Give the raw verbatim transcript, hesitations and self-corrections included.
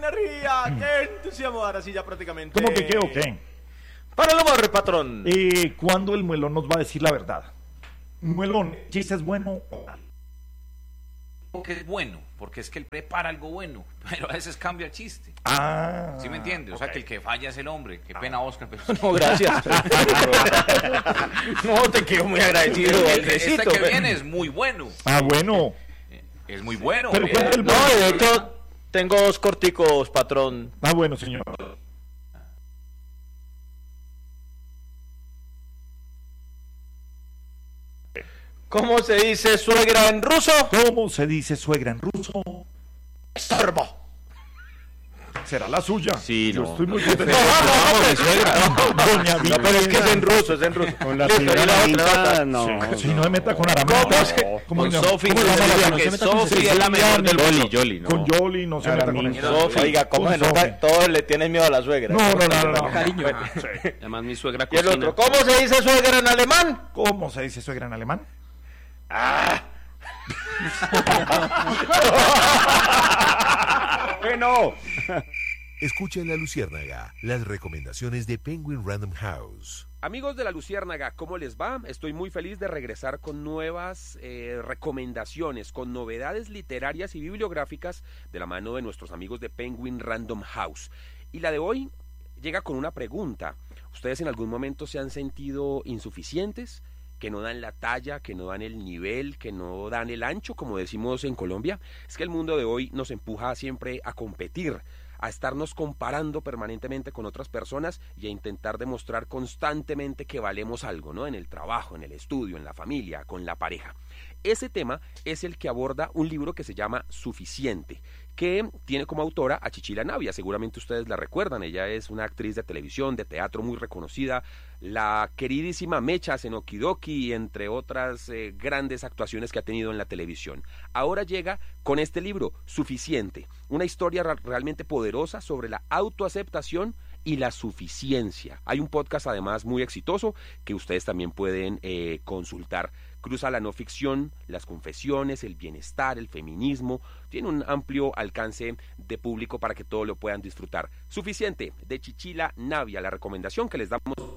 energía, qué entusiasmo, ahora sí ya prácticamente. ¿Cómo que qué o qué? Para el humor, patrón. Eh, ¿Cuándo el muelón nos va a decir la verdad? Muelón, ¿chiste es bueno o mal? Que es bueno, porque es que él prepara algo bueno, pero a veces cambia el chiste. Ah. ¿Sí me entiende? O ok. sea, que el que falla es el hombre. Qué pena, Oscar, pero... No, gracias. No, te quedo muy agradecido. Este Andresito, que pero- viene es muy bueno. Ah, bueno. Es muy bueno. Pero Eh, cuenta el No, bueno. de hecho, tengo dos corticos, patrón. Ah, bueno, señor. ¿Cómo se dice suegra en ruso? ¿Cómo se dice suegra en ruso? Estorbo. ¿Será la suya? Sí, Yo no. estoy muy No, contento. no, no, de suegra. Doña No, pero es que es en ruso, es en ruso. Con la Listo, señora y la otra, la Lamita, otra. no. Si no me meta con arameo. ¿Cómo es que- ¿Cómo Con se llama? Sofi, ¿Cómo no se se llama? diga No que se meta con Sofi Sofi. es la mejor del Yoli, mundo. Yoli, no. Con Yoli no se meta con Aramita. eso. Sofi, oiga, ¿cómo Con se nota? Sofi. Todos le tienen miedo a la suegra. No, no, no, no, no. Cariño. Bueno. Además, mi suegra Y el cocina. otro, ¿cómo se dice suegra en alemán? ¿Cómo se dice suegra en alemán? Bueno. Escucha en La Luciérnaga las recomendaciones de Penguin Random House. Amigos de La Luciérnaga, ¿cómo les va? Estoy muy feliz de regresar con nuevas eh, recomendaciones, con novedades literarias y bibliográficas de la mano de nuestros amigos de Penguin Random House. Y la de hoy llega con una pregunta. ¿Ustedes en algún momento se han sentido insuficientes? ¿Que no dan la talla, que no dan el nivel, que no dan el ancho, como decimos en Colombia? Es que el mundo de hoy nos empuja siempre a competir, a estarnos comparando permanentemente con otras personas y a intentar demostrar constantemente que valemos algo, ¿no? En el trabajo, en el estudio, en la familia, con la pareja. Ese tema es el que aborda un libro que se llama Suficiente, que tiene como autora a Chichila Navia. Seguramente ustedes la recuerdan, ella es una actriz de televisión, de teatro muy reconocida, la queridísima Mecha en Okidoki, entre otras eh, grandes actuaciones que ha tenido en la televisión. Ahora llega con este libro, Suficiente, una historia ra- realmente poderosa sobre la autoaceptación y la suficiencia. Hay un podcast además muy exitoso que ustedes también pueden eh, consultar. Cruza la no ficción, las confesiones, el bienestar, el feminismo. Tiene un amplio alcance de público para que todos lo puedan disfrutar. Suficiente, de Chichila Navia, la recomendación que les damos